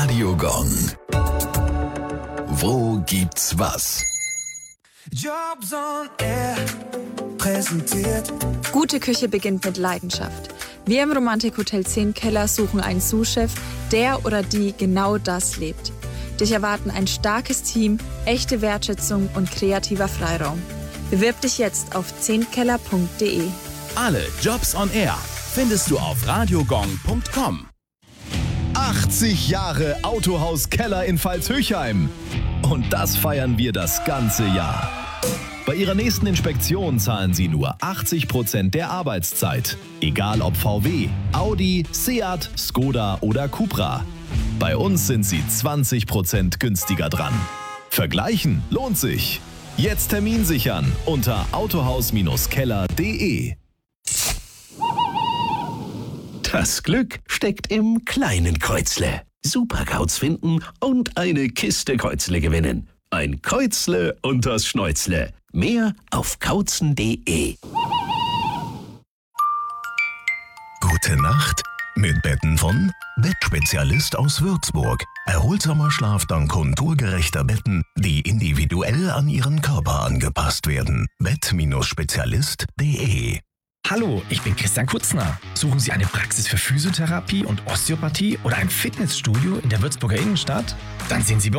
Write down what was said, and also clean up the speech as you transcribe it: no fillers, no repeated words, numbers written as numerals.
Radio Gong. Wo gibt's was? Jobs on Air präsentiert. Gute Küche beginnt mit Leidenschaft. Wir im Romantik-Hotel 10 Keller suchen einen Sous-Chef, der oder die genau das lebt. Dich erwarten ein starkes Team, echte Wertschätzung und kreativer Freiraum. Bewirb dich jetzt auf 10keller.de. Alle Jobs on Air findest du auf radiogong.com. 80 Jahre Autohaus Keller in Pfalz-Höchheim. Und das feiern wir das ganze Jahr. Bei Ihrer nächsten Inspektion zahlen Sie nur 80% der Arbeitszeit. Egal ob VW, Audi, Seat, Skoda oder Cupra. Bei uns sind Sie 20% günstiger dran. Vergleichen lohnt sich. Jetzt Termin sichern unter autohaus-keller.de. Das Glück steckt im kleinen Kreuzle. Superkauz finden und eine Kiste Kreuzle gewinnen. Ein Kreuzle unters Schnäuzle. Mehr auf kauzen.de. Gute Nacht mit Betten von Bettspezialist aus Würzburg. Erholsamer Schlaf dank konturgerechter Betten, die individuell an Ihren Körper angepasst werden. Bett-spezialist.de. Hallo, ich bin Christian Kutzner. Suchen Sie eine Praxis für Physiotherapie und Osteopathie oder ein Fitnessstudio in der Würzburger Innenstadt? Dann sehen Sie bei